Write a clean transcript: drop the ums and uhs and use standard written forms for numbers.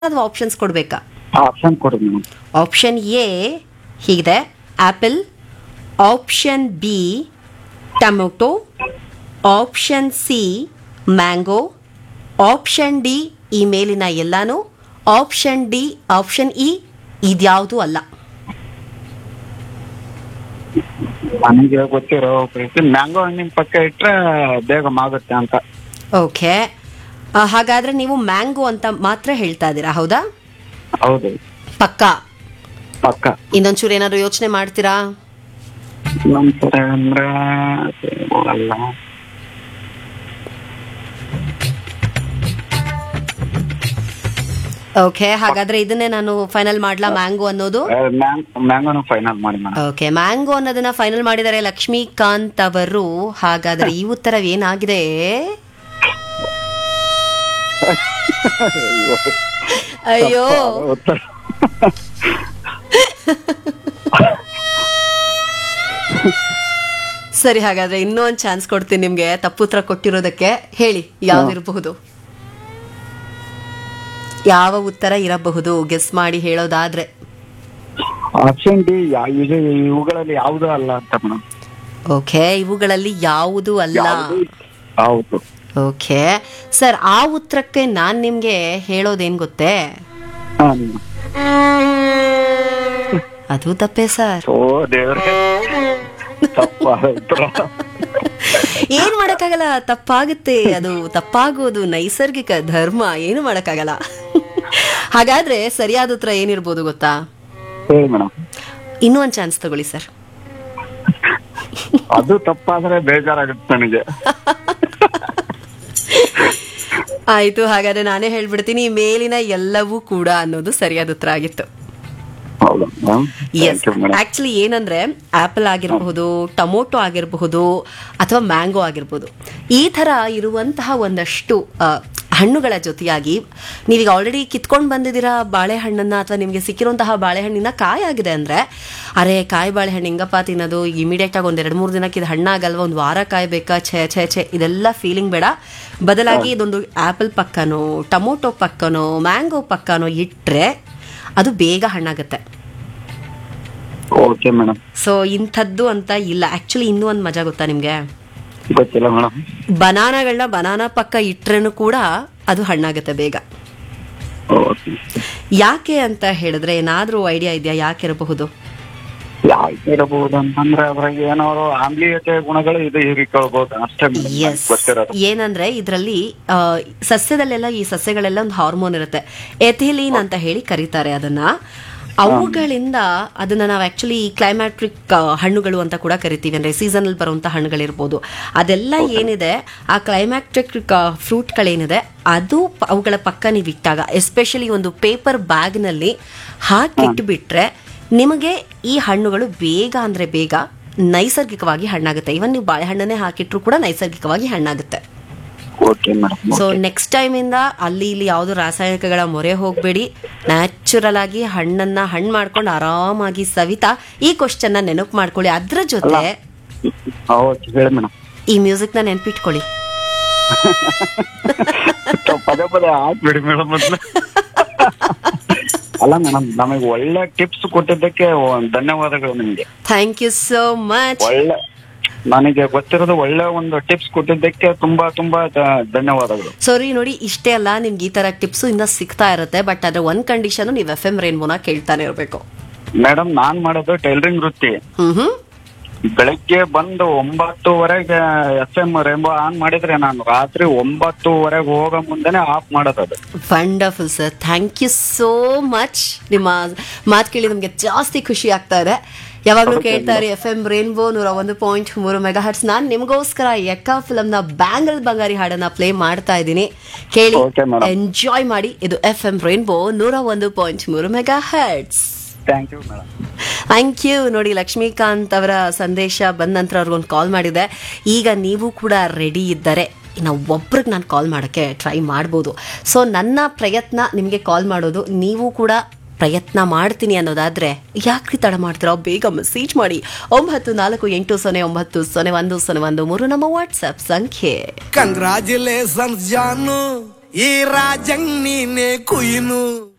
ಅಥವಾ ಆಪ್ಷನ್ಸ್ ಕೊಡಬೇಕಾ? ಆಪ್ಷನ್ ಕೊಡಿ ಮೇಡಮ್. ಆಪ್ಷನ್ ಎ ಹೀಗಿದೆ, apple. Option B tomato. Option C mango. Option D ಈ ಮೇಲಿನ ಎಲ್ಲಾನು. ಆಪ್ಷನ್ ಡಿ ಆಪ್ಷನ್ ಇ ಇದ್ಯಾವುದು ಅಲ್ಲ. ನನಗೆ ಗೊತ್ತಿರೋ ಮ್ಯಾಂಗೋ ಹಣ್ಣಿನ ಪಕ್ಕ ಇಟ್ರೆ ಬೇಗ ಮಾಗುತ್ತೆ ಅಂತ. ಓಕೆ, ಹಾಗಾದ್ರೆ ನೀವು ಮ್ಯಾಂಗೋ ಅಂತ ಮಾತ್ರ ಹೇಳ್ತಾ ಇದ್ದೀರಾ, ಹೌದಾ? ಹೌದು, ಪಕ್ಕ. ಪಕ್ಕ. ಇನ್ನೊಂಚೂರು ಏನಾದ್ರು ಯೋಚನೆ ಮಾಡ್ತೀರಾ? ನಂತರ ಅಂದ್ರೆ ಅಲ್ಲ. ಓಕೆ, ಹಾಗಾದ್ರೆ ಇದನ್ನೇ ನಾನು ಫೈನಲ್ ಮಾಡ್ಲಾ, ಮ್ಯಾಂಗೋ ಅನ್ನೋದು? ಮ್ಯಾಂಗೋನು ಫೈನಲ್ ಮಾಡಿ ಮೇಡಮ್. ಓಕೆ, ಮ್ಯಾಂಗೋ ಅನ್ನೋದನ್ನ ಫೈನಲ್ ಮಾಡಿದ್ದಾರೆ ಲಕ್ಷ್ಮೀಕಾಂತ್ ಅವರು. ಹಾಗಾದ್ರೆ ಈ ಉತ್ತರ ಏನಾಗಿದೆ? ಅಯ್ಯೋ, ಉತ್ತರ ಸರಿ, ಹಾಗಾದ್ರೆ ಇನ್ನೂ ಒಂದು ಚಾನ್ಸ್ ಕೊಡ್ತೀನಿ ನಿಮ್ಗೆ ತಪ್ಪುತ್ತರ ಕೊಟ್ಟಿರೋದಕ್ಕೆ. ಹೇಳಿ, ಯಾವಿರಬಹುದು? ಯಾವ ಉತ್ತರ ಇರಬಹುದು ಗೆಸ್ ಮಾಡಿ ಹೇಳೋದಾದ್ರೆ? ಆಪ್ಷನ್ ಡಿ ಇವುಗಳಲ್ಲಿ ಯಾವುದೂ ಅಲ್ಲ ಅಂತ ಮೇಡಮ್. ಓಕೆ, ಇವುಗಳಲ್ಲಿ ಯಾವುದು ಅಲ್ಲ. ಹೌದು. ಓಕೆ ಸರ್, ಆ ಉತ್ತರಕ್ಕೆ ನಾನ್ ನಿಮ್ಗೆ ಹೇಳೋದೇನ್ ಗೊತ್ತೇ? ಅದು ತಪ್ಪೇ ಸರ್. ಓ ದೇವ್ರೆ, ತಪ್ಪಾದ ಉತ್ತರ. ಏನ್ ಮಾಡಕ್ಕಾಗಲ್ಲ, ತಪ್ಪಾಗುತ್ತೆ. ಅದು ತಪ್ಪಾಗೋದು ನೈಸರ್ಗಿಕ ಧರ್ಮ, ಏನು ಮಾಡಕ್ಕಾಗಲ್ಲ. ಹಾಗಾದ್ರೆ ಸರಿಯಾದ ಉತ್ತರ ಏನಿರ್ಬೋದು ಗೊತ್ತಾ? ಹೇಳಿ ಮೇಡಮ್. ಇನ್ನೂ ಒಂದು ಚಾನ್ಸ್ ತಗೊಳ್ಳಿ ಸರ್. ಅದು ತಪ್ಪಾದ್ರೆ ಬೇಜಾರಾಗುತ್ತೆ ನನಗೆ. ಆಯ್ತು, ಹಾಗಾದ್ರೆ ನಾನೇ ಹೇಳ್ಬಿಡ್ತೀನಿ, ಮೇಲಿನ ಎಲ್ಲವೂ ಕೂಡ ಅನ್ನೋದು ಸರಿಯಾದ ಉತ್ತರ ಆಗಿತ್ತು. ಎಸ್, ಆಕ್ಚುಲಿ ಏನಂದ್ರೆ ಆಪಲ್ ಆಗಿರಬಹುದು, ಟೊಮೊಟೊ ಆಗಿರಬಹುದು, ಅಥವಾ ಮ್ಯಾಂಗೋ ಆಗಿರ್ಬೋದು, ಈ ತರ ಇರುವಂತಹ ಒಂದಷ್ಟು ಹಣ್ಣುಗಳ ಜೊತೆಯಾಗಿ ನೀವೀಗ ಆಲ್ರೆಡಿ ಕಿತ್ಕೊಂಡು ಬಂದಿದ್ದೀರಾ ಬಾಳೆಹಣ್ಣನ್ನ, ಅಥವಾ ನಿಮಗೆ ಸಿಕ್ಕಿರುವಂತಹ ಬಾಳೆಹಣ್ಣಿನ ಕಾಯಾಗಿದೆ ಅಂದ್ರೆ, ಅರೆ ಕಾಯಿ ಬಾಳೆಹಣ್ಣು ಹಿಂಗಪ್ಪ ತಿನ್ನೋದು, ಇಮಿಡಿಯೇಟ್ ಆಗಿ ಒಂದ್ 2-3 ದಿನಕ್ಕೆ ಇದು ಹಣ್ಣಾಗಲ್ವಾ, ಒಂದು ವಾರ ಕಾಯ್ಬೇಕಾ, ಛೇ ಇದೆಲ್ಲ ಫೀಲಿಂಗ್ ಬೇಡ. ಬದಲಾಗಿ ಇದೊಂದು ಆಪಲ್ ಪಕ್ಕನೋ, ಟೊಮೊಟೊ ಪಕ್ಕನೋ, ಮ್ಯಾಂಗೋ ಪಕ್ಕನೋ ಇಟ್ರೆ ಅದು ಬೇಗ ಹಣ್ಣಾಗುತ್ತೆ. Okay madam. ಸೊ ಇಂಥದ್ದು ಅಂತ ಇಲ್ಲ. ಆಕ್ಚುಲಿ ಇನ್ನೂ ಒಂದು ಮಜಾ ಗೊತ್ತಾ ನಿಮ್ಗೆ? ಗೊತ್ತಿಲ್ಲ ಮೇಡಮ್. ಬನಾನಾಗಳನ್ನ ಬನಾನಾ ಪಕ್ಕ ಇಟ್ರೇನು ಕೂಡ ಅದು ಹಣ್ಣಾಗುತ್ತೆ ಬೇಗ. ಯಾಕೆ ಅಂತ ಹೇಳಿದ್ರೆ ಏನಾದ್ರೂ ಐಡಿಯಾ ಇದೆಯಾ ಯಾಕೆ ಇರಬಹುದು? ಯಾಕೆ ಇರಬಹುದು ಅಂತಂದ್ರೆ ಅದ್ರಾಗ ಏನಾದ್ರು ಆಮ್ಲೀಯತೆ ಗುಣಗಳು ಇದು ಹೀರಿಕೊಳ್ಬಹುದು ಅಷ್ಟೇ. ಏನಂದ್ರೆ ಇದರಲ್ಲಿ ಸಸ್ಯದಲ್ಲೆಲ್ಲ, ಈ ಸಸ್ಯಗಳೆಲ್ಲ ಒಂದು ಹಾರ್ಮೋನ್ ಇರುತ್ತೆ, ಎಥಿಲೀನ್ ಅಂತ ಹೇಳಿ ಕರೀತಾರೆ ಅದನ್ನ. ಅವುಗಳಿಂದ ಅದನ್ನ ನಾವು ಆಕ್ಚುಲಿ ಕ್ಲೈಮ್ಯಾಟ್ರಿಕ್ ಹಣ್ಣುಗಳು ಅಂತ ಕೂಡ ಕರಿತೀವಿ. ಅಂದ್ರೆ ಸೀಸನಲ್ ಬರುವಂತ ಹಣ್ಣುಗಳಿರ್ಬೋದು, ಅದೆಲ್ಲ ಏನಿದೆ ಆ ಕ್ಲೈಮ್ಯಾಟ್ರಿಕ್ ಫ್ರೂಟ್ಗಳೇನಿದೆ ಅದು ಅವುಗಳ ಪಕ್ಕ ನೀವು ಇಟ್ಟಾಗ, ಎಸ್ಪೆಷಲಿ ಒಂದು ಪೇಪರ್ ಬ್ಯಾಗ್ ನಲ್ಲಿ ಹಾಕಿಟ್ಬಿಟ್ರೆ ನಿಮಗೆ ಈ ಹಣ್ಣುಗಳು ಬೇಗ ಅಂದ್ರೆ ಬೇಗ ನೈಸರ್ಗಿಕವಾಗಿ ಹಣ್ಣಾಗುತ್ತೆ. ಇವನ್ ನೀವು ಬಾಳೆಹಣ್ಣನ್ನೇ ಹಾಕಿಟ್ರು ಕೂಡ ನೈಸರ್ಗಿಕವಾಗಿ ಹಣ್ಣಾಗುತ್ತೆ. ಸೊ ನೆಕ್ಸ್ಟ್ ಟೈಮ್ ಇಂದ ಅಲ್ಲಿ ಇಲ್ಲಿ ಯಾವ್ದು ರಾಸಾಯನಿಕಗಳ ಮೊರೆ ಹೋಗ್ಬೇಡಿ, ನ್ಯಾಚುರಲ್ ಆಗಿ ಹಣ್ಣನ್ನ ಹಣ್ಣು ಮಾಡ್ಕೊಂಡು ಆರಾಮಾಗಿ ಸವಿತಾ ಈ ಕ್ವಶನ್ ನೆನಪು ಮಾಡ್ಕೊಳ್ಳಿ. ಅದ್ರ ಜೊತೆ ಈ ಮ್ಯೂಸಿಕ್ ನ ನೆನ್ಪಿಟ್ಕೊಳ್ಳಿ. ಅಲ್ಲ ಮೇಡಮ್, ನಮಗೆ ಒಳ್ಳೆ ಟಿಪ್ಸ್ ಕೊಟ್ಟಿದ್ದಕ್ಕೆ ಧನ್ಯವಾದಗಳು ನಿಮಗೆ. Thank you so much. ಒಳ್ಳೆ, ನನಗೆ ಗೊತ್ತಿರೋದು ಒಳ್ಳೆ ಒಂದು ಟಿಪ್ಸ್ ಕೊಟ್ಟಿದ್ದಕ್ಕೆ ತುಂಬಾ ಧನ್ಯವಾದಗಳು. ಸಾರಿ ನೋಡಿ, ಇಷ್ಟೇ ಅಲ್ಲ, ನಿಮ್ಗೆ ಈ ತರ ಟಿಪ್ಸ್ ಇನ್ನ ಸಿಗ್ತಾ ಇರುತ್ತೆ. ಬಟ್ ಅದ್ರ ಒಂದ್ ಕಂಡೀಷನ್, ನೀವು FM ರೇನ್ಬೋನ ಕೇಳ್ತಾನೆ ಇರ್ಬೇಕು. ಮೇಡಮ್, ನಾನ್ ಮಾಡೋದು ಟೈಲರಿಂಗ್ ವೃತ್ತಿ. ಬೆಳಗ್ಗೆ ಬಂದು 9:00 FM ರೇನ್ಬೋ ಆನ್ ಮಾಡಿದ್ರೆ ನಾನು ರಾತ್ರಿ 9:00 ಹೋಗೋ ಮುಂದೆನೆ ಆಫ್ ಮಾಡೋದು. Wonderful sir, thank you so much. ನಿಮ್ಮ ಮಾತು ಕೇಳಿ ನಮ್ಗೆ ಜಾಸ್ತಿ ಖುಷಿ ಆಗ್ತಾ ಇದೆ. ಯಾವಾಗ್ಲೂ ಕೇಳ್ತಾ ಇರಿ FM ರೇನ್ಬೋ 101.3 ಮೆಗಾಹರ್ಟ್ಸ್. ನಾನ್ ನಿಮಗೋಸ್ಕರ ಯಕ್ಕ ಫಿಲಂ ನ ಬ್ಯಾಂಗಲ್ ಬಂಗಾರಿ ಹಾಡನ್ನ ಪ್ಲೇ ಮಾಡ್ತಾ ಇದ್ದೀನಿ, ಕೇಳಿ ಎಂಜಾಯ್ ಮಾಡಿ. ಇದು FM rainbow 101.3 megahertz. Thank you. ನೋಡಿ, ಲಕ್ಷ್ಮೀಕಾಂತ್ ಅವರ ಸಂದೇಶ ಬಂದ ನಂತರ ಅವ್ರಿಗೊಂದು ಕಾಲ್ ಮಾಡಿದೆ. ಈಗ ನೀವು ಕೂಡ ರೆಡಿ ಇದ್ದರೆ ಇನ್ನು ಒಬ್ರಿಗೆ ನಾನು ಕಾಲ್ ಮಾಡೋಕ್ಕೆ ಟ್ರೈ ಮಾಡ್ಬೋದು. ಸೊ ನನ್ನ ಪ್ರಯತ್ನ ನಿಮಗೆ ಕಾಲ್ ಮಾಡೋದು, ನೀವು ಕೂಡ ಪ್ರಯತ್ನ ಮಾಡ್ತೀನಿ ಅನ್ನೋದಾದ್ರೆ ಯಾಕ್ರಿ ತಡ ಮಾಡ್ತೀರಾ? ಬೇಗ ಮೆಸೇಜ್ ಮಾಡಿ. 9480900101 ನಮ್ಮ ವಾಟ್ಸ್ಆಪ್ ಸಂಖ್ಯೆ. ಕಂಗ್ರಾಚುಲೇಷನ್ಸ್ ಜಾನು. ಈ ರಾಜಂಗ್ ನೀನೆ ಕುಯ್ನು